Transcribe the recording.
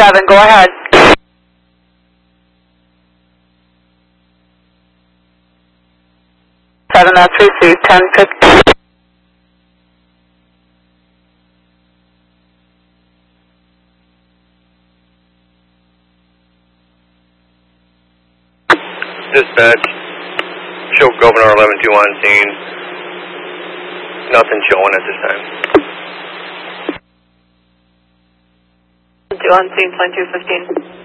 7, go ahead. Seven, that's received. 10-15. Dispatch, show Governor 11-2 on scene. Nothing showing at this time. 2 on scene, 2215.